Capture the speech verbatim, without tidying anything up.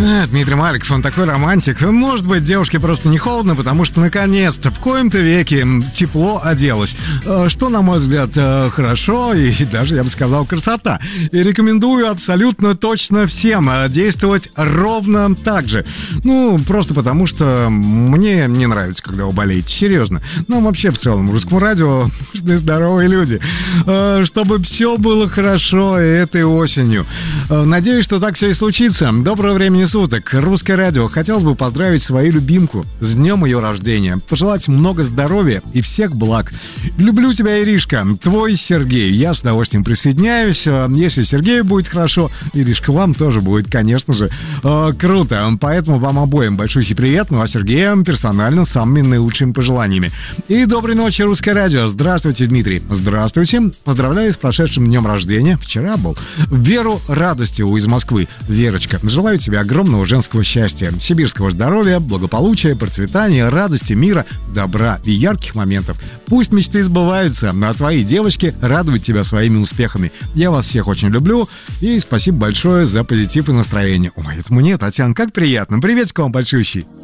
А, Дмитрий Маликов, он такой романтик. Может быть, девушке просто не холодно, потому что наконец-то в коем-то веке тепло оделось. Что, на мой взгляд, хорошо и даже, я бы сказал, красота. И рекомендую абсолютно точно всем действовать ровно так же. Ну, просто потому что мне не нравится, когда вы болеете. Серьезно. Ну, вообще, в целом, в русском радио нужны здоровые люди. Чтобы все было хорошо и этой осенью. Надеюсь, что так все и случится. Доброго времени суток. Русское радио. Хотелось бы поздравить свою любимку с днем ее рождения. Пожелать много здоровья и всех благ. Люблю тебя, Иришка. Твой Сергей. Я с удовольствием присоединяюсь. Если Сергею будет хорошо, Иришка, вам тоже будет, конечно же, э, круто. Поэтому вам обоим большущий привет. Ну а Сергею персонально самыми наилучшими пожеланиями. И доброй ночи, Русское радио. Здравствуйте, Дмитрий. Здравствуйте. Поздравляю с прошедшим днем рождения. Вчера был. Веру Радостеву из Москвы. Верочка, желаю тебе огромного женского счастья, сибирского здоровья, благополучия, процветания, радости, мира, добра и ярких моментов. Пусть мечты сбываются, а твои девочки радуют тебя своими успехами. Я вас всех очень люблю и спасибо большое за позитив и настроение. Ой, это мне, Татьяна, как приятно. Приветик вам большущий.